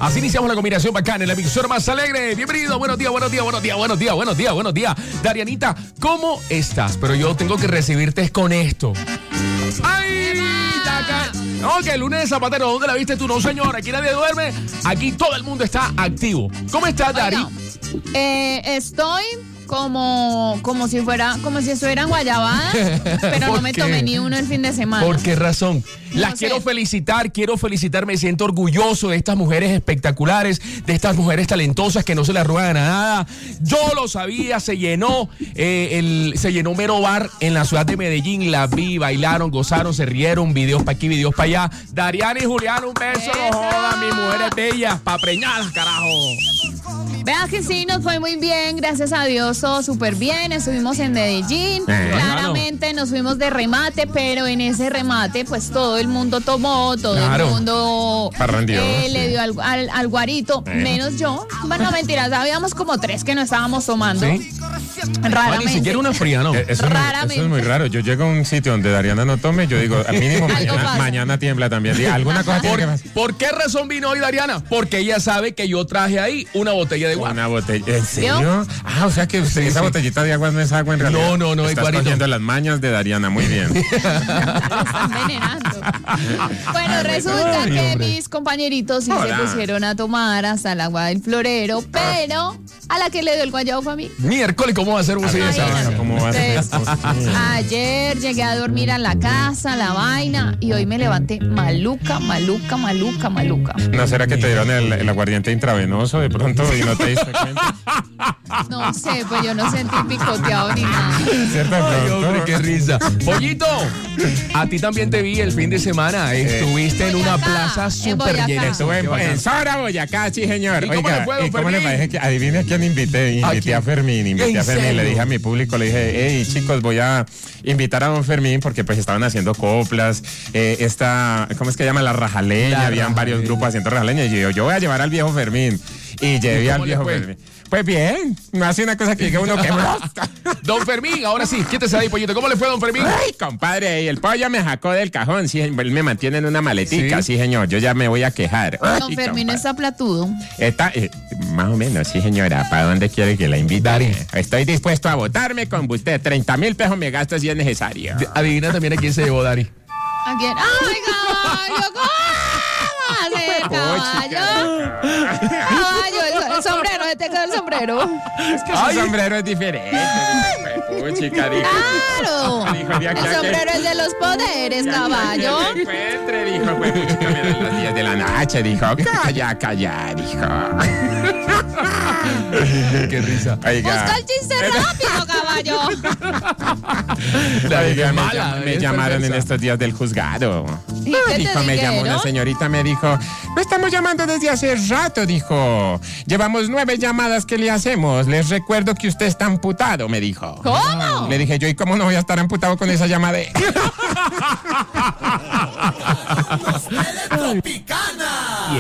Así iniciamos la combinación bacana en la emisora más alegre. Bienvenido, buenos días, buenos días, buenos días, buenos días, buenos días, buenos días. Darianita, ¿cómo estás? Pero yo tengo que recibirte con esto. ¡Ay! No, que el lunes de Zapatero, ¿dónde la viste tú? No, señor, aquí nadie duerme. Aquí todo el mundo está activo. ¿Cómo estás, Dari? Estoy como si estuvieran guayabadas, pero no me tomé ni uno el fin de semana. ¿Por qué razón? Las No quiero sé. quiero felicitar, me siento orgulloso de estas mujeres espectaculares, de estas mujeres talentosas que no se las ruegan a nada. Yo lo sabía, se llenó Mero Bar en la ciudad de Medellín, las vi, bailaron, gozaron, se rieron, videos para aquí, videos para allá. Dariana y Julián, un beso, no jodan, mis mujeres bellas, pa' preñadas, carajo. Vea que sí, nos fue muy bien, gracias a Dios, todo súper bien. Estuvimos en Medellín, claramente nos fuimos de remate, pero en ese remate, pues todo el mundo tomó, todo Claro. el mundo Parrandeó, le sí. dio al guarito, menos yo. Bueno, mentiras, habíamos como 3 que no estábamos tomando. ¿Sí? Raramente. Ni siquiera una fría, ¿no? Eso Raramente. es muy raro. Yo llego a un sitio donde Dariana no tome, yo digo, al mínimo Algo pasa. mañana tiembla también. Diga, alguna cosa tiene que pasar. ¿Por qué razón vino hoy Dariana? Porque ella sabe que yo traje ahí una botella de agua. Una botella. ¿En serio? Ah, o sea que usted, esa botellita de agua no es agua en realidad. No, Estás Eduardito. cogiendo las mañas de Dariana, muy bien. Me está envenenando. Bueno, resulta Ay, que hombre. mis compañeritos sí Hola. se pusieron a tomar hasta el agua del florero, pero a la que le dio el guayabo fue a mí. Miércoles, ¿cómo va a ser un A ver, esa vaina? ¿cómo va a ser esto? Sí. Ayer llegué a dormir a la casa, la vaina, y hoy me levanté maluca. ¿No será que te dieron el aguardiente intravenoso de pronto y no te diste cuenta? No sé, pues yo no sentí picoteado ni nada. ¿Cierto? De Ay, pronto. hombre, qué risa. Pollito, a ti también te vi el fin de semana. Estuviste en una Boyacá, plaza en súper Boyacá. llena. Estuve Qué bacán. en Sora, Boyacá, sí, señor. ¿Y cómo le fue, don ¿y cómo le Fermín? parece que adivine a quién invité? ¿A Invité quién? a Fermín, ¿En serio? Le dije a mi público, le dije, hey, chicos, voy a invitar a don Fermín porque pues estaban haciendo coplas, ¿cómo es que se llama? La rajaleña, La habían varios rajaleña. grupos haciendo rajaleña, y yo voy a llevar al viejo Fermín. Y llevé cómo al le viejo fue? Fermín. Pues bien, no hace una cosa que diga uno que brota. Don Fermín, ahora sí, quítese ahí, Pollito. ¿Cómo le fue, don Fermín? Ay, compadre, y el pollo me sacó del cajón, sí, él me mantiene en una maletica, ¿Sí? sí, señor, yo ya me voy a quejar. Don Ay, Fermín compadre. está platudo. Está, más o menos, sí, señora. ¿Para dónde quiere que la invite? Dari. Estoy dispuesto a votarme con usted. 30,000 pesos me gasto si es necesario. Adivina también a quién se llevó, Dari. ¿A quién? ¡Ay, caballo! ¿Cómo va a ser, caballo? Caballo, el sombrero, te quedó el sombrero. Es que su sombrero es diferente. Chica, dijo. ¡Claro! Dijo, de aquí El a que- sombrero es de los poderes, caballo. Que me encuentre, dijo, pues, puchica, mira, a las 10 de la noche, dijo, calla, dijo. Qué risa. Busca el chiste rápido, caballo. Oiga, mala, me es llamaron en perversa. estos días del juzgado. ¿Y qué te Dijo, me llamó dijeron? una señorita, me dijo, lo estamos llamando desde hace rato, dijo. Llevamos 9 llamadas que le hacemos. Les recuerdo que usted está amputado, me dijo. ¿Cómo? Le dije yo, ¿y cómo no voy a estar amputado con esa llamada? Tropicana.